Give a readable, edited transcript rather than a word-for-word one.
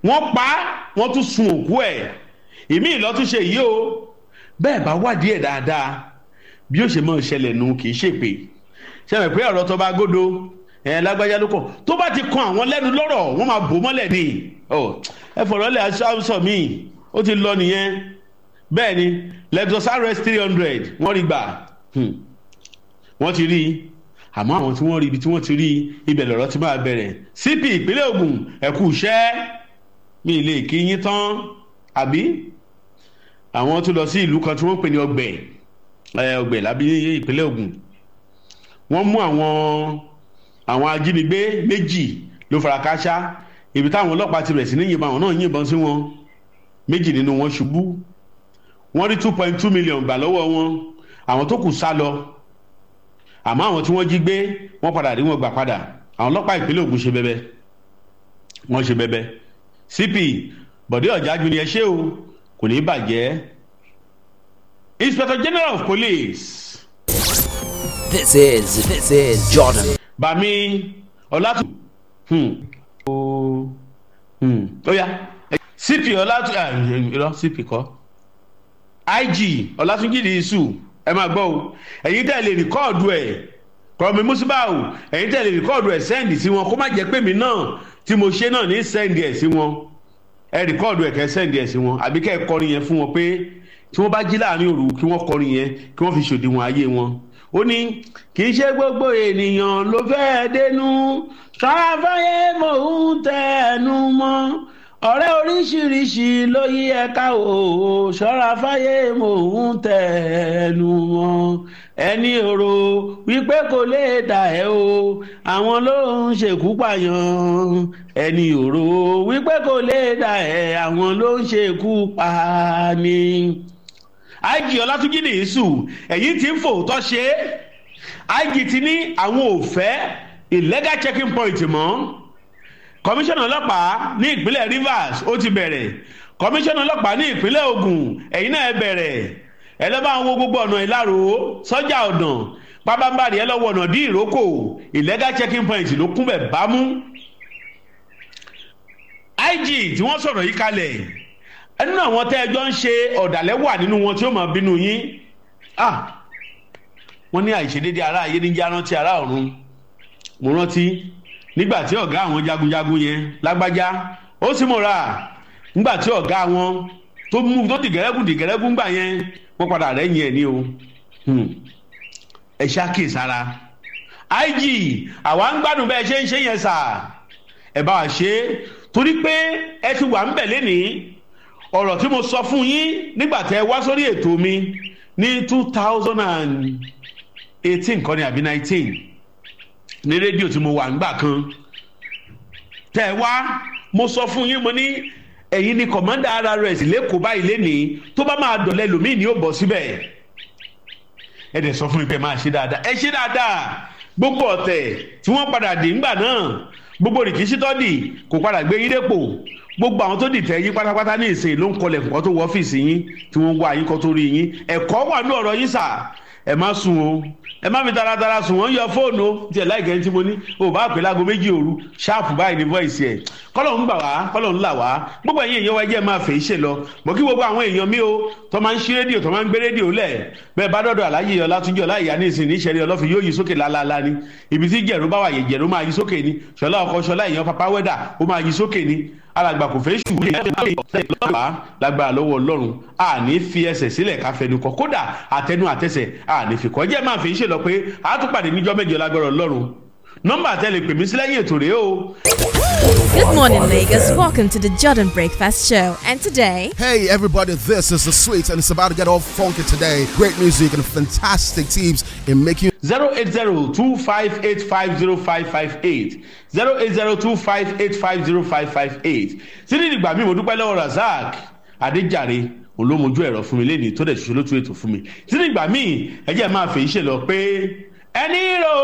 wọ́n pa wọ́n tún sun òkú ẹ̀ ìmí ìlọ́túnṣe yìí o bẹ́ẹ̀ bá wádìí ẹ̀ dáadáa bí ó ṣe máa ṣẹlẹ̀ nù kì í ṣèpè ṣẹlẹ̀ pé ọ̀rọ̀ tó bá gódó lágbájá ló kọ̀ tó bá ti kan àwọn lẹ́nu lọ́rọ̀ wọ́n máa bò mọ́lẹ̀ ni ẹ fọ̀rọ̀ lẹ̀ aṣọ mi ó ti lọ nìyẹn bẹ́ẹ̀ ni Lexus RS 300 wọ́n rí gbà wọ́n ti rí àmọ́ àwọn tí wọ́n rí ibi tí wọ́n ti rí ibẹ̀ lọ̀rọ̀ ti máa bẹ̀rẹ̀ CP ìpínlẹ̀ Ògùn ẹ kú iṣẹ́ mi lè kí yín tán àbí àwọn tó lọ sí ìlú kan tí wọ́n pè ní ọgbẹ̀ lábí ìpínlẹ̀ Ògùn wọ́n mú àwọn ajínigbé méjì ló fara káṣá ibi táwọn ọlọ́pàá ti bẹ̀rẹ̀ sí ní yìnbọn àwọn náà yìnbọn sí wọn méjì nínú wọn ṣubú wọ́n rí 2.2 million gbà lọ́wọ́ wọn àwọn tó kù sá lọ àmọ́ àwọn tí wọ́n jí gbé wọ́n padà rí wọn gbà padà àwọn ọlọ́pàá ìpínlẹ̀ Ògùn ṣe bẹbẹ wọ́n ṣe bẹbẹ CP Bọ̀dé Ọ̀jájú ni ẹ ṣé o kò ní bàjẹ́. Inspector General of Police. This is Jordan. Bami Ọlátù. Oya. CP Ọlátù CP kọ́. IG Ọlátúnjí Ìsù ẹ máa gbọ́ o ẹ̀yin tẹ́ lè rìkọ́ọ̀dù ẹ̀ kọ́mi Musibau ẹ̀yin tẹ́ lè rìkọ́ọ̀dù ẹ̀ sẹ́ndì sí wọn kó má jẹ́ pé mi náà tí mo ṣe náà ní sẹ́ndì ẹ̀ sí wọn ẹ rìkọ́ọ̀dù ẹ̀ kẹ́ sẹ́ndì ẹ̀ sí wọn àbí kẹ́ ẹ kọrin yẹn fún wọn pé tí wọ́n bá jí láàrin òru kí wọ́n kọrin yẹn kí wọ́n fi ṣòdiwọ̀n ayé wọn. Ó ní kì í ṣe gbogbo ènìyàn ló fẹ́ dénú ṣáfáyé mò ń tẹnu mọ́ ọ̀rẹ́ oríṣiríṣi ló yí ẹ̀ka o ṣọ́ra fáyé mò ń tẹnu mọ́ ẹni òrò wípé kò lè dà ẹ́ o àwọn ló ń ṣekú pààyàn ẹni òrò wípé kò lè dà ẹ́ àwọn ló ń ṣekú pa ni. IG Ọlátúnjí Ìsù ẹ̀yìn tí ń fòótọ́ ṣe IG ti ní àwọn ò fẹ́ illegal checking point mọ́ kọmíṣánná ọlọ́pàá ní ìpínlẹ̀ Rivers ó ti bẹ̀rẹ̀ kọmíṣánná ọlọ́pàá ní ìpínlẹ̀ Ògùn ẹ̀yin náà bẹ̀rẹ̀ ẹ lọ́ bá àwọn gbogbo ọ̀nà Ìlaró sọ́jà ọ̀dàn pábánbárì ẹ lọ́wọ́ ọ̀nà dí ìrókò illegal checking point ló kún bẹ̀ bámú. IG tí wọ́n sọ̀rọ̀ yìí kalẹ̀ ẹnu àwọn tẹ́ ẹjọ́ ń ṣe ọ̀dàlẹ̀ wà nínú wọn tí ó máa bínú yín wọ́n ní àìṣedéédé ará ayé ní járántí ará ọ̀run mo rántí nígbà tí ọ̀gá àwọn jagunjagun yẹn Lágbájá ó sì mọ̀ra nígbà tí ọ̀gá wọn tó mú tó dìgẹ́rẹ́gùn gbà yẹn wọ́n padà rẹ́yìn ẹ̀ ní o ẹ ṣàkíyèsára IG àwa ń gbádùn bẹ́ẹ̀ ṣe ń ṣe yẹn sà ẹ bá wa ṣe torí pé ẹ ti wà ń bẹ̀ lénìí ọ̀rọ̀ tí mo sọ fún yín nígbà tẹ́ wá sórí ètò mi ní 2018 kọ́ni àbí 19 ní rédíò tí mo wà ńgbà kan tẹ́ wá mo sọ fún yín mo ní ẹ̀yin ni kọ̀mọ́ndà RRS lẹ́kọ̀ọ́ báyìí lénìí tó bá máa dọ̀lẹ́ lòmíì ni ó bọ̀ síbẹ̀ ẹ dẹ̀ sọ fún mi pé máa ṣe dáadáa ẹ ṣe dáadáa gbogbo ọ̀tẹ̀ tí wọ́n padà dé ńgbà náà gbogbo rìkíṣí tọ́dì kò padà gbé yín dépò gbogbo àwọn tó dìtẹ̀ yín pátápátá ní ìsìn ló ń kọlẹ̀ nǹkan tó wọ ọ́fíìsì yín tí wọ́n wá yín kó tó rí yín ẹ̀kọ́ wà ní ọ̀rọ̀ yín sà ẹ má sùn o ẹ má fi taratara sùn wọ́n yọ fóònù tiẹ̀ láìkẹ́ tí mo ní o bá pè láago 2 òru ṣáàpù báyìí ní voice ẹ̀ kọ́lọ̀ ń gbà wá kọ́lọ̀ ń là wá gbogbo ẹ̀yin èèyàn wa jẹ́ máa fẹ́ iṣẹ́ lọ mọ̀ kí gbogbo àwọn èèyàn mi o tó máa ń ṣí rédíò tó máa ń gbé rédíò lẹ̀ bẹ́ẹ̀ bá dọ́dọ̀ Aláàjì Ọlátúnjí Ọláìyá ní ìsìn ní ìṣẹ̀rí ọlọ́fin yóò yí sókè lálálá ni ibi tí jẹ̀rú bá wà yẹ jẹ̀rú máa yí sókè ni ṣọlá ọkọ ṣọlá èèyàn papa wẹ́dà ó máa yí sókè ni alàgbà kò fẹ́ ṣùgbọ́n lágbára lọ́wọ́ Ọlọ́run àní fi ẹsẹ̀ sílẹ̀ ká fẹnu kọ kódà àtẹnu àtẹsẹ̀ àní fi kọjá máa fi ń ṣe lọ pé a tún pàdé níjọ́ mẹ́jọ lágbára Ọlọ́run nọ́mbà tẹ́lẹ̀ pè mí sí lẹ́yìn ètò rèé o. Good morning, Lagos. Welcome to the Jordan Breakfast Show. And today... Hey, everybody, this is The Sweets, and it's about to get all funky today. Great music and fantastic teams in making... 08025850558 08025850558 sídìí ìgbà mi mo dúpẹ́ lọ́wọ́ Razak Adéjàre olómojú ẹ̀rọ fún mi lẹ́ni tó dẹ̀ ṣoṣo lótú ètò fún mi sídìí ìgbà mi ẹ jẹ́ máa fèyí ṣe lọ pé ẹni rò